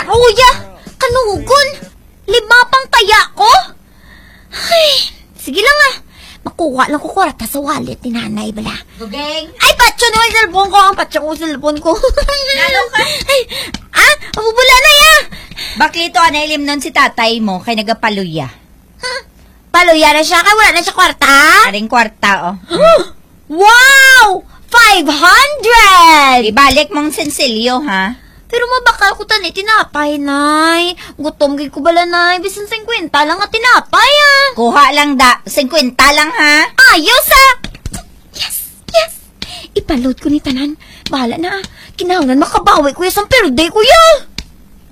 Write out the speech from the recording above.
Uya, kanugon. 5 pang taya ko. Ay, sige lang ah. Makuha lang ko kwarta sa wallet ni nanay bala. Dugeng! Ay, patso na yung cellphone ko. Ang patso ko cellphone ko. Lalo ka? Ay, mabubula na ya. Bakit ito anailim nun si tatay mo kay nagapaluya? Paluya na siya, kaya wala na siya kwarta. Aring kwarta, oh. Wow! 500! Ibalik mong sensilyo, ha? Pero mabakal ko tani tinapay, nay. Gutom gid ko bala, nay. Bisan 50 lang at tinapay, ah. Kuha lang 50 lang, ha? Ayos, ah. Yes. Ipaload ko ni tanan. Bahala na, ah. Kinahanglan makabawi ko yung perde, kuya.